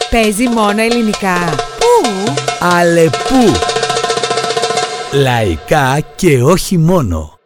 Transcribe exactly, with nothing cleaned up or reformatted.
Παίζει μόνο ελληνικά. Πού? Αλεπού. Λαϊκά και όχι μόνο.